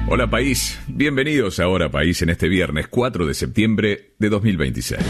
Hola país, bienvenidos a Hora País en este viernes 4 de septiembre de 2026.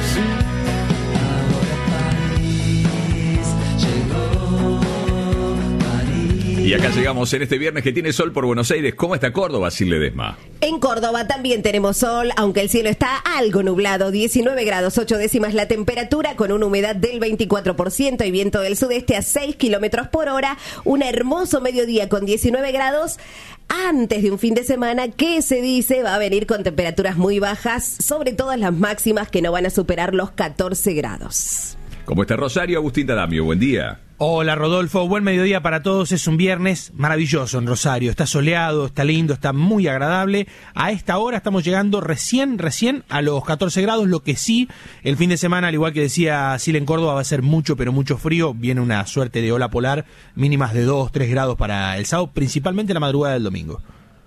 Y acá llegamos en este viernes que tiene sol por Buenos Aires. ¿Cómo está Córdoba, Sil Ledesma? En Córdoba también tenemos sol, aunque el cielo está algo nublado. 19 grados 8 décimas la temperatura, con una humedad del 24% y viento del sudeste a 6 kilómetros por hora. Un hermoso mediodía con 19 grados. Antes de un fin de semana que se dice va a venir con temperaturas muy bajas, sobre todo las máximas que no van a superar los 14 grados. ¿Cómo está Rosario? Agustín Tadamio, buen día. Hola Rodolfo, buen mediodía para todos. Es un viernes maravilloso en Rosario, está soleado, está lindo, está muy agradable. A esta hora estamos llegando recién a los 14 grados, lo que sí, el fin de semana, al igual que decía Sil, en Córdoba va a ser mucho, pero mucho frío. Viene una suerte de ola polar, mínimas de 2-3 grados para el sábado, principalmente la madrugada del domingo.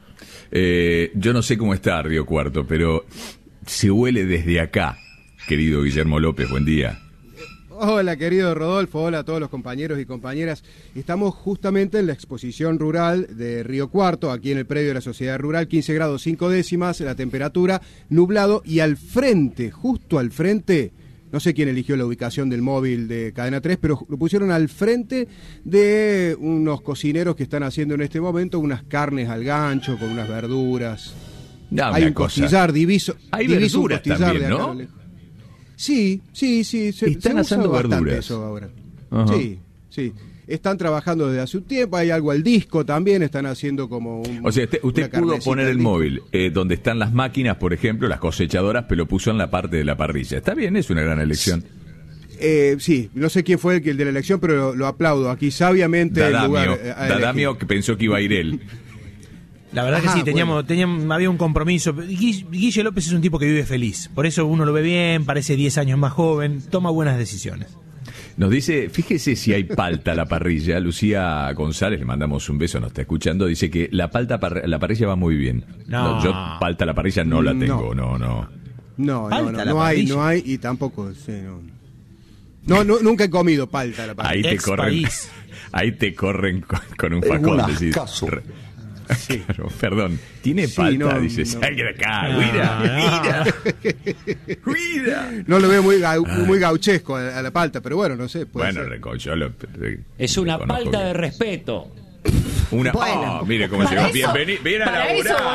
Yo no sé cómo está Río Cuarto, pero se huele desde acá, querido Guillermo López, buen día. Hola querido Rodolfo, hola a todos los compañeros y compañeras. Estamos justamente en la exposición rural de Río Cuarto, aquí en el predio de la Sociedad Rural, 15 grados 5 décimas, la temperatura, nublado, y al frente, justo al frente, no sé quién eligió la ubicación del móvil de Cadena 3, pero lo pusieron al frente de unos cocineros que están haciendo en este momento unas carnes al gancho con unas verduras. Hay un costillar diviso. Hay verduras también, ¿no? Sí. Están asando verduras. Eso ahora. Ajá. Sí. Están trabajando desde hace un tiempo. Hay algo al disco también. Están haciendo como un. O sea, usted pudo poner el móvil donde están las máquinas, por ejemplo, las cosechadoras, pero lo puso en la parte de la parrilla. Está bien, es una gran elección. Sí, no sé quién fue el de la elección, pero lo aplaudo. Aquí sabiamente. Dadamio, que pensó que iba a ir él. La verdad que sí, había un compromiso. Guille López es un tipo que vive feliz, por eso uno lo ve bien, parece 10 años más joven, toma buenas decisiones. Nos dice, fíjese si hay palta a la parrilla. Lucía González, le mandamos un beso, nos está escuchando, dice que la palta a la parrilla va muy bien. No, yo palta a la parrilla no la tengo, no. No hay y tampoco, sí, no, nunca he comido palta a la parrilla. Ahí te corren con un facón, decís. Sí. Claro, perdón, ¿tiene palta? Dice, salga de acá, cuida. No lo veo muy gauchesco a la palta, pero bueno, no sé. Es una palta de respeto. Mire cómo llegó. Bien a laburar.